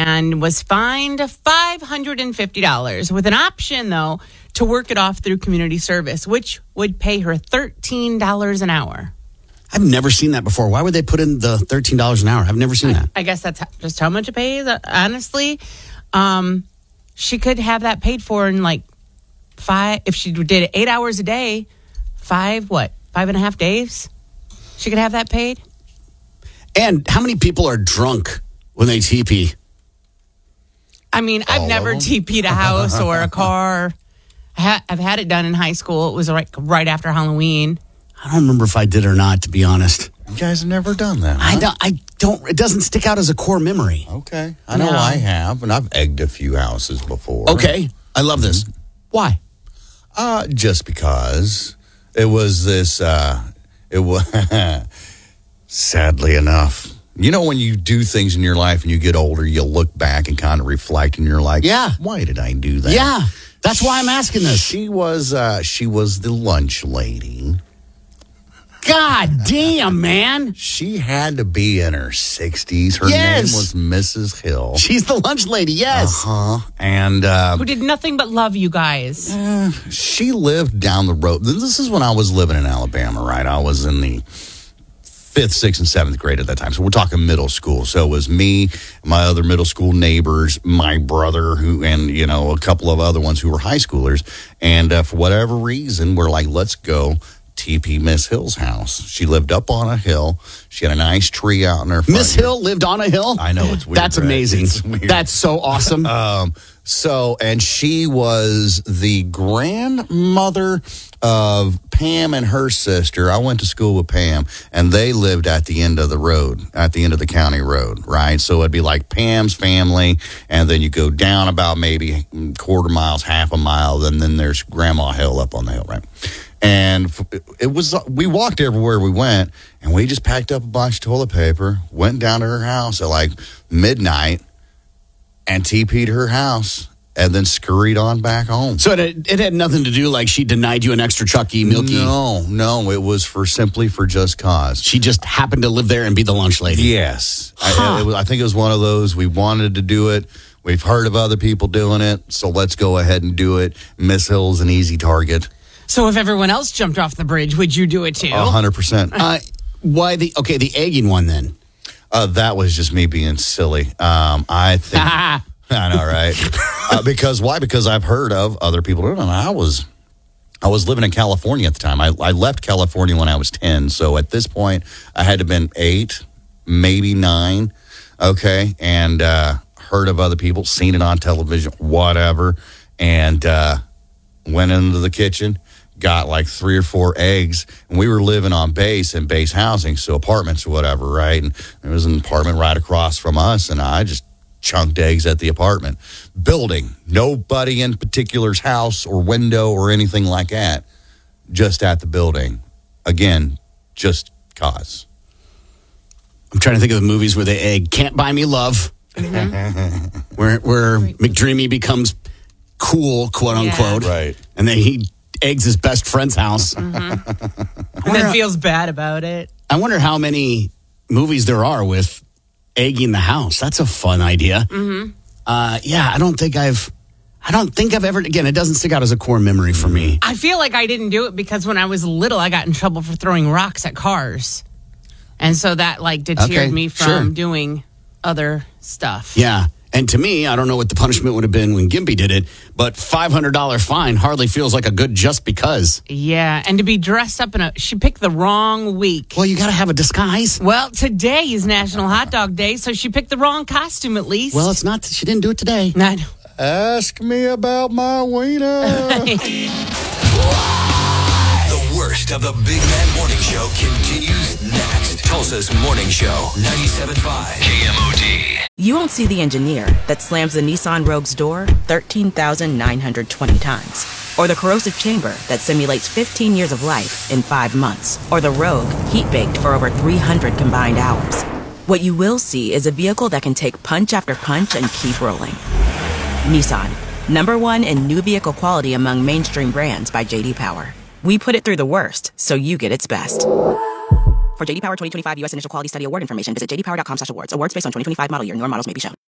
and was fined $550 with an option, though, to work it off through community service, which would pay her $13 an hour. I've never seen that before. Why would they put in the $13 an hour? I've never seen that. I guess that's just how much it pays, honestly. She could have that paid for in like if she did it 8 hours a day, 5.5 days? She could have that paid. And how many people are drunk when they TP? I mean, I've never TP'd a house or a car. I've had it done in high school. It was right after Halloween. I don't remember if I did or not, to be honest. You guys have never done that, huh? I don't. It doesn't stick out as a core memory. Okay. I know I have, and I've egged a few houses before. Okay. I love this. Why? Just because it was this, sadly enough, you know, when you do things in your life and you get older, you look back and kind of reflect and you're like, yeah, why did I do that? Yeah. That's why I'm asking this. She was the lunch lady. God damn, man. She had to be in her 60s. Her name was Mrs. Hill. She's the lunch lady, yes. Uh-huh. And who did nothing but love you guys. She lived down the road. This is when I was living in Alabama, right? I was in the 5th, 6th, and 7th grade at that time. So we're talking middle school. So it was me, my other middle school neighbors, my brother, and a couple of other ones who were high schoolers. And for whatever reason, we're like, let's go TP Miss Hill's house. She lived up on a hill. She had a nice tree out in her front. Miss Hill lived on a hill? I know, it's weird. That's amazing. It's weird. That's so awesome. And she was the grandmother of Pam and her sister. I went to school with Pam, and they lived at the end of the road, at the end of the county road, right? So it'd be like Pam's family, and then you go down about maybe quarter miles, half a mile, and then there's Grandma Hill up on the hill, right? And we walked everywhere we went, and we just packed up a bunch of toilet paper, went down to her house at like midnight, and TP'd her house, and then scurried on back home. So it had nothing to do, like she denied you an extra Chucky Milky? No, it was simply for just cause. She just happened to live there and be the lunch lady? Yes. I think it was one of those, we wanted to do it. We've heard of other people doing it, so let's go ahead and do it. Miss Hill's an easy target. So if everyone else jumped off the bridge, would you do it too? 100%. Why the egging one then? That was just me being silly. I think... I know, right? Because why? Because I've heard of other people doing it. I was living in California at the time. I left California when I was 10. So at this point, I had to have been 8, maybe 9. Okay. And heard of other people, seen it on television, whatever. And went into the kitchen, got like 3 or 4 eggs, and we were living on base and base housing, so apartments or whatever, right? And there was an apartment right across from us, and I just chunked eggs at the apartment building. Nobody in particular's house or window or anything like that, just at the building. Again, just cause. I'm trying to think of the movies where they egg Can't Buy Me Love, where McDreamy becomes cool, quote unquote, right? And then he eggs his best friend's house, and then feels bad about it. I wonder how many movies there are with egging the house. That's a fun idea. I don't think I've ever, again, it doesn't stick out as a core memory for me. I feel like I didn't do it because when I was little, I got in trouble for throwing rocks at cars. And so that deterred me from doing other stuff. Yeah. And to me, I don't know what the punishment would have been when Gimpy did it, but $500 fine hardly feels like a good just because. Yeah, and to be dressed up she picked the wrong week. Well, you got to have a disguise. Well, today is National Hot Dog Day, so she picked the wrong costume at least. Well, it's not, she didn't do it today. No. Ask me about my wiener. The worst of the Big Man Morning Show continues next. Tulsa's Morning Show, 97.5 KMOD. You won't see the engineer that slams the Nissan Rogue's door 13,920 times. Or the corrosive chamber that simulates 15 years of life in 5 months. Or the Rogue heat-baked for over 300 combined hours. What you will see is a vehicle that can take punch after punch and keep rolling. Nissan, #1 in new vehicle quality among mainstream brands by J.D. Power. We put it through the worst, so you get its best. For J.D. Power 2025 U.S. Initial Quality Study Award information, visit jdpower.com/awards. Awards based on 2025 model year. Newer models may be shown.